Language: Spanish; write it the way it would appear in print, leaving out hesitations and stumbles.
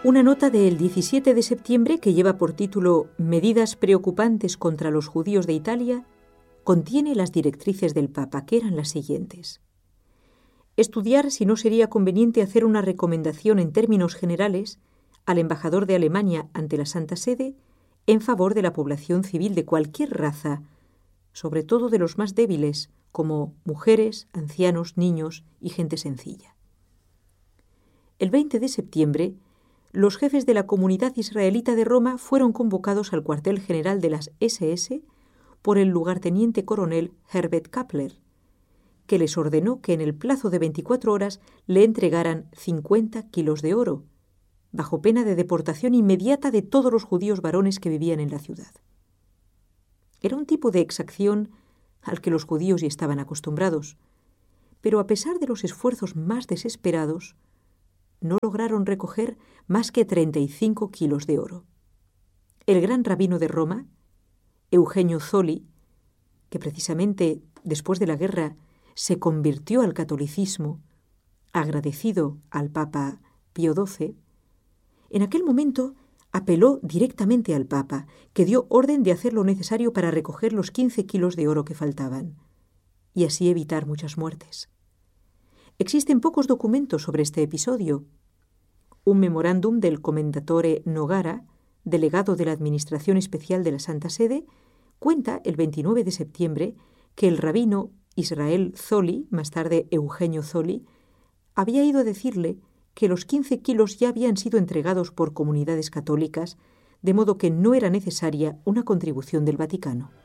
Una nota del 17 de septiembre que lleva por título «Medidas preocupantes contra los judíos de Italia» contiene las directrices del Papa, que eran las siguientes. Estudiar si no sería conveniente hacer una recomendación en términos generales al embajador de Alemania ante la Santa Sede en favor de la población civil de cualquier raza, sobre todo de los más débiles, como mujeres, ancianos, niños y gente sencilla. El 20 de septiembre, los jefes de la comunidad israelita de Roma fueron convocados al cuartel general de las SS por el lugarteniente coronel Herbert Kappler, que les ordenó que en el plazo de 24 horas le entregaran 50 kilos de oro, bajo pena de deportación inmediata de todos los judíos varones que vivían en la ciudad. Era un tipo de exacción al que los judíos ya estaban acostumbrados, pero a pesar de los esfuerzos más desesperados, no lograron recoger más que 35 kilos de oro. El gran rabino de Roma, Eugenio Zolli, que precisamente después de la guerra se convirtió al catolicismo, agradecido al Papa Pío XII, en aquel momento apeló directamente al Papa, que dio orden de hacer lo necesario para recoger los 15 kilos de oro que faltaban, y así evitar muchas muertes. Existen pocos documentos sobre este episodio. Un memorándum del Commendatore Nogara, delegado de la Administración Especial de la Santa Sede, cuenta el 29 de septiembre que el rabino Israel Zolli, más tarde Eugenio Zolli, había ido a decirle que los 15 kilos ya habían sido entregados por comunidades católicas, de modo que no era necesaria una contribución del Vaticano.